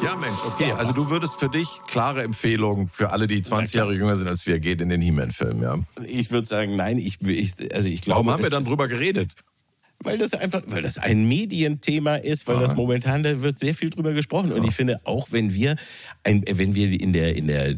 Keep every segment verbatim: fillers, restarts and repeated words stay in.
Ja, Mensch, okay. Also du würdest für dich klare Empfehlung für alle, die zwanzig Jahre jünger sind als wir, geht in den He-Man-Film, ja? Ich würde sagen, nein, ich, ich, also ich glaube... Warum haben wir dann drüber geredet? Weil das einfach, weil das ein Medienthema ist, weil Aha. das momentan, da wird sehr viel drüber gesprochen. Und ja. ich finde, auch wenn wir, ein, wenn wir in der, in der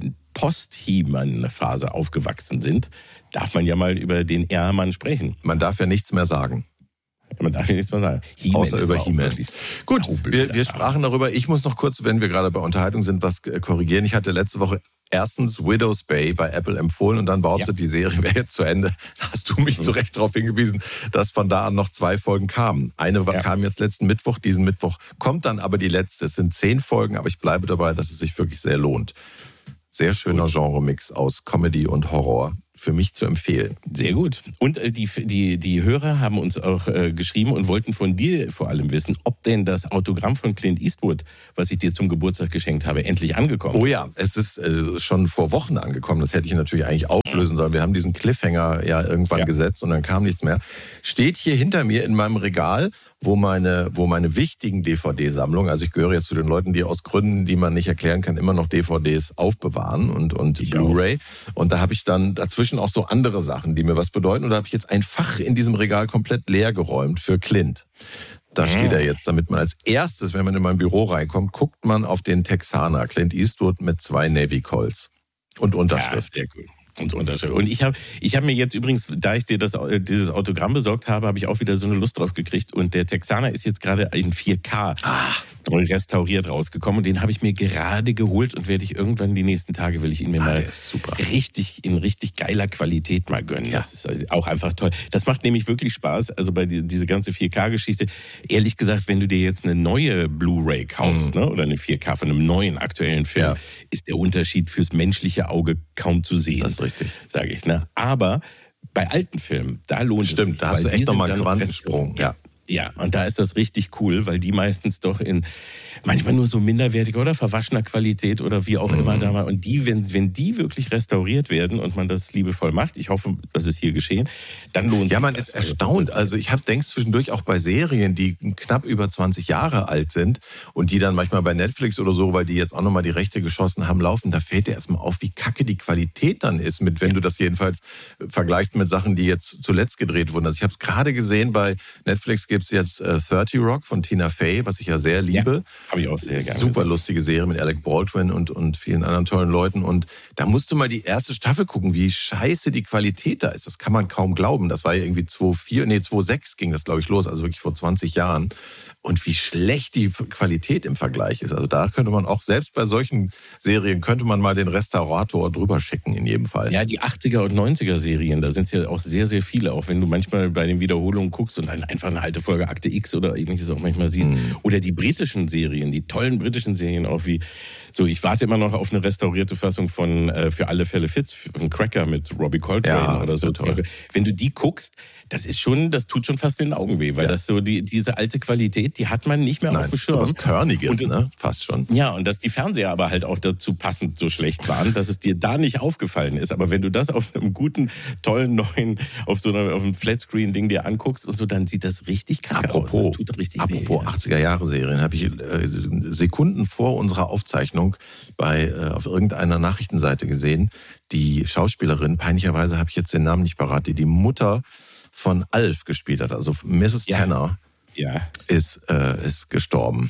Post-He-Man-Phase aufgewachsen sind, darf man ja mal über den Ehrmann sprechen. Man darf ja nichts mehr sagen. Man darf ja nichts mehr sagen. He-Man Außer über He-Man. Gut, wir, wir sprachen darüber. Ich muss noch kurz, wenn wir gerade bei Unterhaltung sind, was korrigieren. Ich hatte letzte Woche erstens Widow's Bay bei Apple empfohlen und dann behauptet, ja. die Serie wäre jetzt zu Ende. Da hast du mich zu Recht darauf hingewiesen, dass von da an noch zwei Folgen kamen. Eine ja. kam jetzt letzten Mittwoch, diesen Mittwoch kommt dann aber die letzte. Es sind zehn Folgen, aber ich bleibe dabei, dass es sich wirklich sehr lohnt. Sehr schöner Genre-Mix aus Comedy und Horror. Für mich zu empfehlen. Sehr gut. Und äh, die, die, die Hörer haben uns auch äh, geschrieben und wollten von dir vor allem wissen, ob denn das Autogramm von Clint Eastwood, was ich dir zum Geburtstag geschenkt habe, endlich angekommen ist. Oh ja, es ist äh, schon vor Wochen angekommen. Das hätte ich natürlich eigentlich auflösen sollen. Wir haben diesen Cliffhanger ja irgendwann ja. gesetzt und dann kam nichts mehr. Steht hier hinter mir in meinem Regal, wo meine, wo meine wichtigen D V D-Sammlung, also ich gehöre jetzt zu den Leuten, die aus Gründen, die man nicht erklären kann, immer noch D V Ds aufbewahren und, und Blu-ray. Und da habe ich dann dazwischen auch so andere Sachen, die mir was bedeuten. Und da habe ich jetzt ein Fach in diesem Regal komplett leer geräumt für Clint. Da steht er jetzt, damit man als erstes, wenn man in mein Büro reinkommt, guckt man auf den Texaner, Clint Eastwood mit zwei Navy Colts und Unterschrift. Ja, sehr cool. Und Unterschrift. Und ich habe ich hab mir jetzt übrigens, da ich dir das, dieses Autogramm besorgt habe, habe ich auch wieder so eine Lust drauf gekriegt. Und der Texaner ist jetzt gerade in vier K Ach. neu restauriert rausgekommen. Und den habe ich mir gerade geholt und werde ich irgendwann die nächsten Tage, will ich ihn mir ah, mal super. richtig in richtig geiler Qualität mal gönnen. Ja. Das ist auch einfach toll. Das macht nämlich wirklich Spaß. Also bei die, diese ganze vier K-Geschichte. Ehrlich gesagt, wenn du dir jetzt eine neue Blu-ray kaufst, mhm. ne, oder eine vier K von einem neuen aktuellen Film, ja. ist der Unterschied fürs menschliche Auge kaum zu sehen. Das ist richtig. Sage ich, ne? Aber bei alten Filmen, da lohnt Stimmt, es sich. Stimmt, da hast du echt nochmal einen Quantensprung. Ja. Ja, und da ist das richtig cool, weil die meistens doch in manchmal nur so minderwertiger oder verwaschener Qualität oder wie auch mhm. immer da war. Und die, wenn, wenn die wirklich restauriert werden und man das liebevoll macht, ich hoffe, das ist hier geschehen, dann lohnt sich Ja, man das. ist erstaunt. Also ich habe denke zwischendurch auch bei Serien, die knapp über zwanzig Jahre alt sind und die dann manchmal bei Netflix oder so, weil die jetzt auch nochmal die Rechte geschossen haben, laufen, da fällt dir erstmal auf, wie kacke die Qualität dann ist, mit wenn ja. du das jedenfalls vergleichst mit Sachen, die jetzt zuletzt gedreht wurden. Also ich habe es gerade gesehen, bei Netflix gibt es jetzt äh, dreißig Rock von Tina Fey, was ich ja sehr liebe. Ja, habe ich auch sehr gerne. Super lustige Serie mit Alec Baldwin und, und vielen anderen tollen Leuten. Und da musst du mal die erste Staffel gucken, wie scheiße die Qualität da ist. Das kann man kaum glauben. Das war ja irgendwie zweitausendvier, nee, zweitausendsechs ging das, glaube ich, los, also wirklich vor zwanzig Jahren. Und wie schlecht die Qualität im Vergleich ist. Also da könnte man auch, selbst bei solchen Serien, könnte man mal den Restaurator drüber schicken in jedem Fall. Ja, die achtziger und neunziger Serien, da sind es ja auch sehr, sehr viele. Auch wenn du manchmal bei den Wiederholungen guckst und dann einfach eine alte Folge Akte X oder ähnliches auch manchmal siehst. Mhm. Oder die britischen Serien, die tollen britischen Serien auch wie, so ich warte immer noch auf eine restaurierte Fassung von äh, Für alle Fälle Fitz, von Cracker mit Robbie Coltrane ja, oder so. Toll. Wenn du die guckst, das ist schon, das tut schon fast den Augen weh, weil ja. das so die, diese alte Qualität, die hat man nicht mehr Nein, auf dem Schirm. Was Körniges, und, ne? Fast schon. Ja, und dass die Fernseher aber halt auch dazu passend so schlecht waren, dass es dir da nicht aufgefallen ist. Aber wenn du das auf einem guten, tollen, neuen, auf so einer, auf einem Flatscreen-Ding dir anguckst und so, dann sieht das richtig kacke apropos, aus. Das tut richtig apropos weh. achtziger-Jahre-Serien, habe ich äh, Sekunden vor unserer Aufzeichnung bei äh, auf irgendeiner Nachrichtenseite gesehen. Die Schauspielerin, peinlicherweise habe ich jetzt den Namen nicht parat, die die Mutter von Alf gespielt hat, also Misses Ja. Tanner. Ja. Ist, äh, ist gestorben.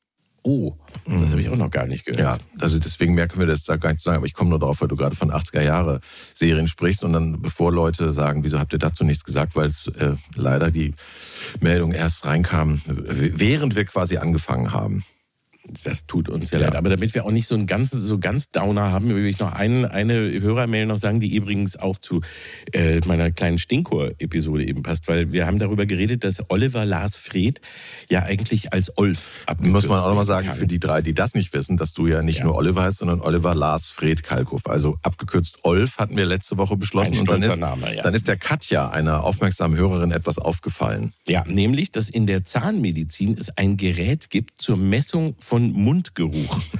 Oh, das habe ich auch noch gar nicht gehört. Ja, also deswegen mehr können wir das da gar nicht sagen, aber ich komme nur darauf, weil du gerade von achtziger-Jahre-Serien sprichst und dann, bevor Leute sagen, wieso habt ihr dazu nichts gesagt, weil es äh, leider die Meldung erst reinkam, während wir quasi angefangen haben. Das tut uns sehr ja. leid. Aber damit wir auch nicht so einen ganzen, so ganz Downer haben, will ich noch einen, eine Hörermail noch sagen, die übrigens auch zu äh, meiner kleinen Stinkor-Episode eben passt, weil wir haben darüber geredet, dass Oliver Lars Fred ja eigentlich als Olf abgekürzt muss man auch nochmal sagen, kann. für die drei, die das nicht wissen, dass du ja nicht ja. nur Oliver heißt, sondern Oliver Lars Fred Kalkofe. Also abgekürzt Olf hatten wir letzte Woche beschlossen. Ein und dann ist, Name, ja. dann ist der Katja, einer aufmerksamen Hörerin, etwas aufgefallen. Ja, nämlich, dass in der Zahnmedizin es ein Gerät gibt zur Messung von Mundgeruch.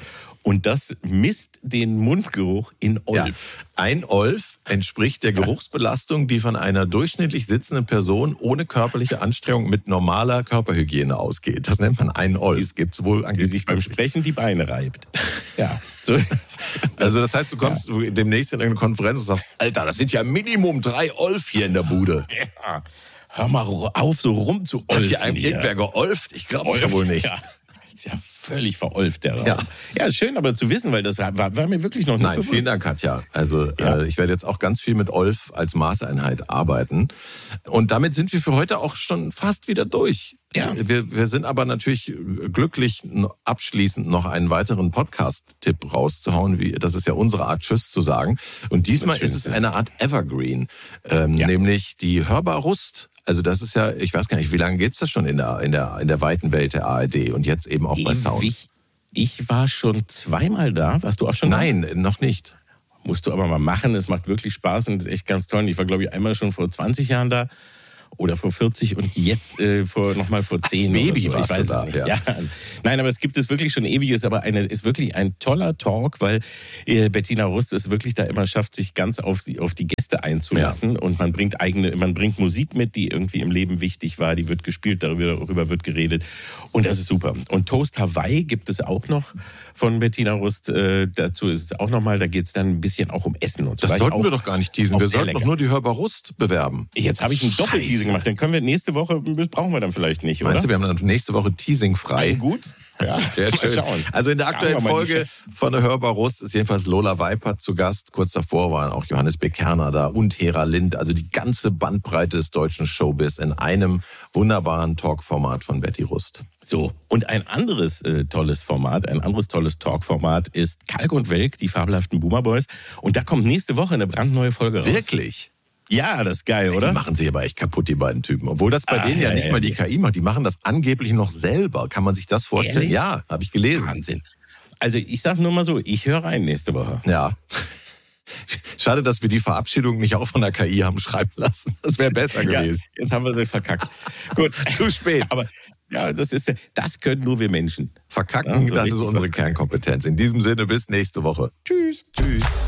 Und das misst den Mundgeruch in Olf. Ja. Ein Olf entspricht der Geruchsbelastung, die von einer durchschnittlich sitzenden Person ohne körperliche Anstrengung mit normaler Körperhygiene ausgeht. Das nennt man ein Olf. Die, Gibt's wohl die sich beim Sprechen die Beine reibt. Ja. So. Also das heißt, du kommst ja. demnächst in eine Konferenz und sagst, Alter, das sind ja Minimum drei Olf hier in der Bude. Ja. Hör mal auf, so rumzuolfen. Hat hier einem irgendwer geolft? Ich glaub's ja wohl nicht. Ja. Ist ja völlig verolft, der Raum. Ja. ja, schön aber zu wissen, weil das war, war mir wirklich noch nicht Nein, bewusst. vielen Dank, Katja. Also ja. äh, ich werde jetzt auch ganz viel mit Olf als Maßeinheit arbeiten. Und damit sind wir für heute auch schon fast wieder durch. Ja. Wir, wir sind aber natürlich glücklich, abschließend noch einen weiteren Podcast-Tipp rauszuhauen. Wie, das ist ja unsere Art, Tschüss zu sagen. Und diesmal ist es eine Art Evergreen, ähm, ja. nämlich die Hörbar Rust. Also das ist ja, ich weiß gar nicht, wie lange gibt's das schon in der, in der, in der weiten Welt der A R D und jetzt eben auch bei Sound? Ich, ich war schon zweimal da. Warst du auch schon Nein, da? Nein, noch nicht. Musst du aber mal machen. Es macht wirklich Spaß und ist echt ganz toll. Ich war, glaube ich, einmal schon vor zwanzig Jahren da. Oder vor vierzig und jetzt äh, vor nochmal vor zehn. Als Baby oder so. warst Ich weiß du da, es nicht. ja. Ja. Nein, aber es gibt es wirklich schon ewig, ist aber eine, ist wirklich ein toller Talk, weil äh, Bettina Rust es wirklich da immer schafft, sich ganz auf die, auf die Gäste einzulassen ja. und man bringt eigene, man bringt Musik mit, die irgendwie im Leben wichtig war, die wird gespielt, darüber, darüber wird geredet und das ist super. Und Toast Hawaii gibt es auch noch von Bettina Rust, äh, dazu ist es auch nochmal, da geht es dann ein bisschen auch um Essen und so. Das sollten wir doch gar nicht teasen, wir sollten lecker. doch nur die Hörbar Rust bewerben. Jetzt habe ich einen Doppelteasing gemacht, dann können wir nächste Woche, brauchen wir dann vielleicht nicht, oder? Meinst du, wir haben dann nächste Woche Teasing frei? Ja, gut. Ja, sehr schön. Also in der aktuellen Folge von der Hörbar Rust ist jedenfalls Lola Weipert zu Gast. Kurz davor waren auch Johannes B. Kerner da und Hera Lind. Also die ganze Bandbreite des deutschen Showbiz in einem wunderbaren Talkformat von Betty Rust. So, und ein anderes äh, tolles Format, ein anderes tolles Talkformat ist Kalk und Welk, die fabelhaften Boomer Boys. Und da kommt nächste Woche eine brandneue Folge raus. Wirklich? Ja, das ist geil, oder? Die machen sie aber echt kaputt, die beiden Typen. Obwohl das bei ah, denen ja, ja nicht ja, mal die ja. K I macht. Die machen das angeblich noch selber. Kann man sich das vorstellen? Ehrlich? Ja, habe ich gelesen. Wahnsinn. Also ich sag nur mal so, ich höre rein nächste Woche. Ja. Schade, dass wir die Verabschiedung nicht auch von der K I haben schreiben lassen. Das wäre besser gewesen. Ja, jetzt haben wir sie verkackt. Gut. Zu spät. Aber ja, das ist, das können nur wir Menschen. Verkacken, ja, so das ist unsere Kernkompetenz. In diesem Sinne, bis nächste Woche. Tschüss. Tschüss.